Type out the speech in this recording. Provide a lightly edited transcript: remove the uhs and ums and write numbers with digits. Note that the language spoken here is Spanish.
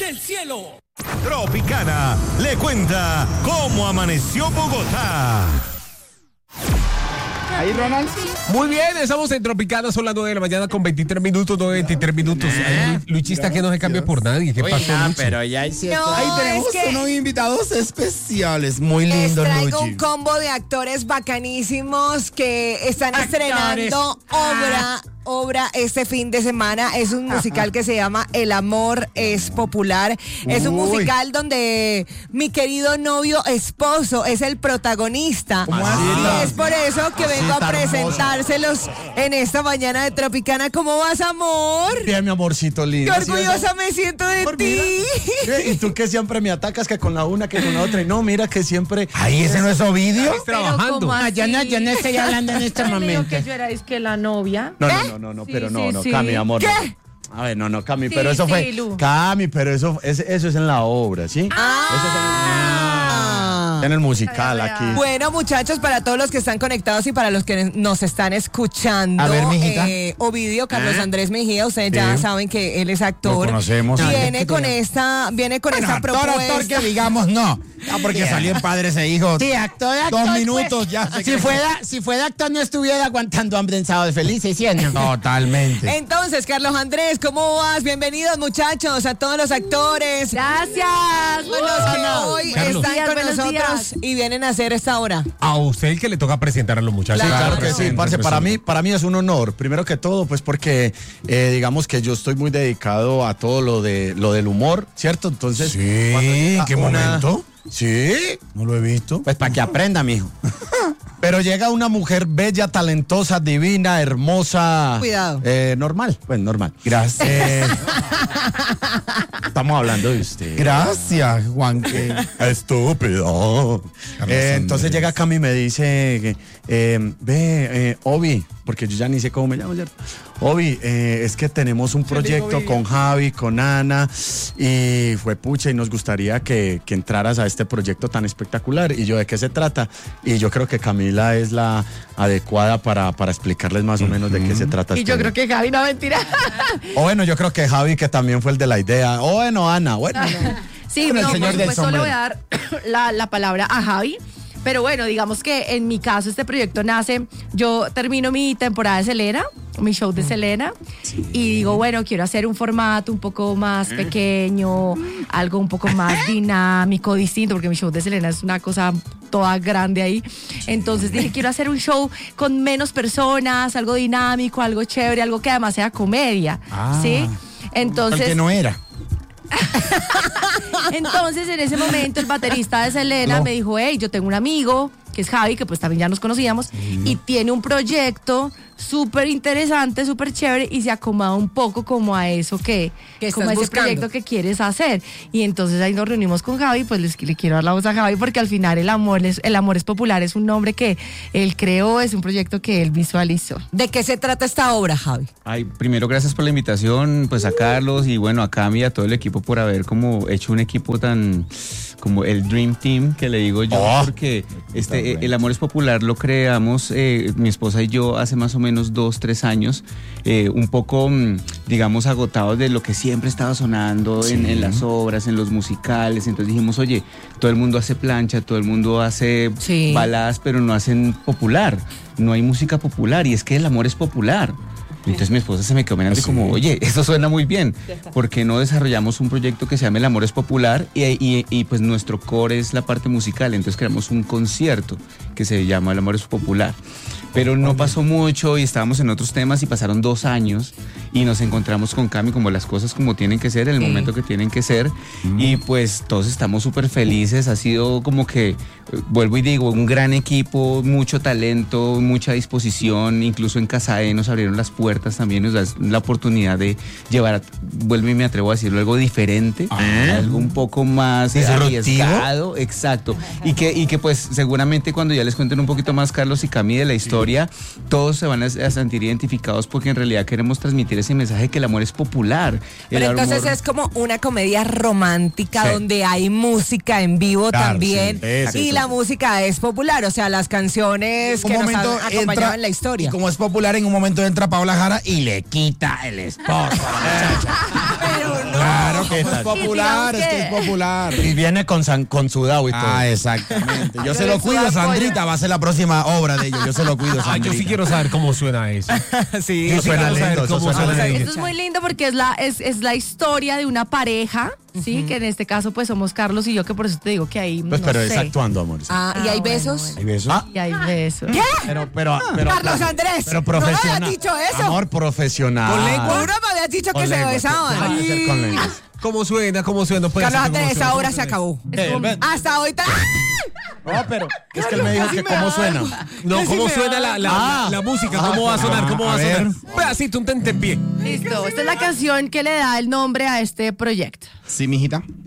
del cielo. Tropicana le cuenta cómo amaneció Bogotá. Ahí, Ronald. Muy bien, estamos en Tropicana, son las 9 de la mañana con 23 minutos, 9:23 minutos. Ay, Luchista, que no se cambia por nadie. ¿Qué pasó, Luchi? Pero ya hay cierto. No, Ahí tenemos es que unos invitados especiales, muy lindos, Les traigo Luchi. un combo de actores bacanísimos que están estrenando obra este fin de semana. Es un musical que se llama El amor es popular. Es un musical donde mi querido novio esposo es el protagonista. Y es por eso que vengo a presentárselos en esta mañana de Tropicana. ¿Cómo vas, amor? Bien, mi amorcito lindo. Qué orgullosa me siento de ti. Y tú que siempre me atacas, que con la una, que con la otra. Y no, mira que siempre. Ahí ese no es Ovidio. Estás trabajando. Yo no estoy hablando en este momento. Que yo era que la novia. No, Sí, pero sí, no, sí. Cami, amor. ¿Qué? A ver, no, Cami, Sí, pero eso sí, fue. Lu. Cami, pero eso es en la obra, ¿sí? En el musical Ay, aquí. Bueno, muchachos, para todos los que están conectados y para los que nos están escuchando, A ver, mijita. Ovidio, Carlos Andrés Mejía, ustedes ya saben que él es actor. Lo conocemos. Viene con esta propuesta. actor que digamos no. Porque salió en Padres e Hijos. Sí, actor. 2 minutos ya. Si fuera actor no estuviera aguantando hambre en Sábado Felices, ¿sí o no? Totalmente. Entonces, Carlos Andrés, ¿cómo vas? Bienvenidos, muchachos, a todos los actores. Gracias. Los que hoy Carlos. están con Buenos nosotros días. y vienen a hacer esta hora. A usted el que le toca presentar a los muchachos. Sí, claro que Presente, sí, parce, presente. para mí es un honor, primero que todo, pues porque digamos que yo estoy muy dedicado a todo lo del humor, ¿cierto? Entonces, Sí, cuando llega ¿qué momento? Sí, No lo he visto. pues para que aprenda, mijo. Pero llega una mujer bella, talentosa, divina, hermosa. Cuidado. Normal, pues normal. Gracias. Estamos hablando de usted. Gracias, Juan. Estúpido. Carlos Entonces Andrés. llega Cami y me dice, Obi, porque yo ya ni sé cómo me llamo, ¿cierto? Obi, es que tenemos un proyecto con Javi, con Ana, y fue pucha, y nos gustaría que entraras a este proyecto tan espectacular. Y yo, ¿de qué se trata? Y yo creo que Camila es la adecuada para explicarles más o menos de qué se trata. Y yo creo que Javi, no, mentira. O bueno, yo creo que Javi, que también fue el de la idea. O bueno, Ana, bueno. Sí, Con el no, por señor del supuesto le voy sombrero. a dar la palabra a Javi. Pero bueno, digamos que en mi caso este proyecto nace, yo termino mi temporada de Selena, mi show de Selena, y digo, bueno, quiero hacer un formato un poco más pequeño, algo un poco más dinámico, distinto, porque mi show de Selena es una cosa toda grande ahí. Entonces dije, quiero hacer un show con menos personas, algo dinámico, algo chévere, algo que además sea comedia, ¿sí? Entonces... El que no era. Entonces, en ese momento, el baterista de Selena me dijo, hey, yo tengo un amigo, que es Javi, que pues también ya nos conocíamos, y tiene un proyecto súper interesante, súper chévere, y se acomoda un poco como a eso que como a ese buscando. proyecto que quieres hacer. Y entonces ahí nos reunimos con Javi, pues le quiero dar la voz a Javi, porque al final el amor es popular, es un nombre que él creó, es un proyecto que él visualizó. ¿De qué se trata esta obra, Javi? Ay, primero gracias por la invitación, pues a Carlos y bueno, a Cami y a todo el equipo por haber como hecho un equipo tan como el Dream Team que le digo yo, porque El amor es popular lo creamos mi esposa y yo hace más o menos 2-3 años, un poco digamos agotados de lo que siempre estaba sonando en las obras, en los musicales. Entonces dijimos, oye, todo el mundo hace plancha, todo el mundo hace baladas, pero no hacen popular, no hay música popular, y es que el amor es popular. Entonces mi esposa se me quedó mirando y como, oye, esto suena muy bien, ¿por qué no desarrollamos un proyecto que se llama El Amor es Popular? Y pues nuestro core es la parte musical, entonces creamos un concierto que se llama El Amor es Popular. Pero no pasó mucho y estábamos en otros temas y pasaron 2 años y nos encontramos con Cami como las cosas como tienen que ser, en el momento que tienen que ser, y pues todos estamos súper felices. Ha sido como que, vuelvo y digo, un gran equipo, mucho talento, mucha disposición. Incluso en Casae nos abrieron las puertas también, nos da la oportunidad de llevar, vuelvo y me atrevo a decirlo, algo diferente, algo un poco más arriesgado, exacto, y que pues seguramente cuando ya les cuenten un poquito más Carlos y Cami de la historia, todos se van a sentir identificados, porque en realidad queremos transmitir ese mensaje que el amor es popular. Pero entonces es como una comedia romántica donde hay música en vivo también, y la música es popular, o sea, las canciones que nos han acompañado en la historia. Y como es popular, en un momento entra Paola Jara y le quita el esposo. Pero no. Claro croquetas. Es popular, es que es popular. Y viene con sudado y todo. Ah, exactamente. Yo se lo cuido, Sandrita. Va a ser la próxima obra de ellos. Yo se lo cuido, Ah, Sandrita. yo sí quiero saber cómo suena eso. Sí. Yo sí suena quiero saber lindo, cómo eso suena suena lindo. Esto es muy lindo porque es la historia de una pareja, ¿sí? Que en este caso pues somos Carlos y yo, que por eso te digo que ahí Pues no pero sé. es actuando, amor. Ah, ¿y hay Ah, bueno, besos? ¿Hay besos? Ah, Y hay besos. ¿Qué? pero Carlos Andrés, pero no me profesional. habías dicho eso. Amor profesional. Con lengua. Seguro me habías dicho que Con se lengua, besaban. ¿qué va a hacer con lengua? ¿Cómo suena? ¿Cómo suena? Puede Carlos hacer cómo Andrés, suena, esa ¿cómo obra se suena? acabó. Es como- Hasta ahorita. No, pero es que él me dijo que cómo suena. No, ¿cómo suena la música? ¿Cómo va a sonar? ¿Cómo va a sonar? Un pedacito, un tentempié. Listo, esta es la canción que le da el nombre a este proyecto. Sí, mijita.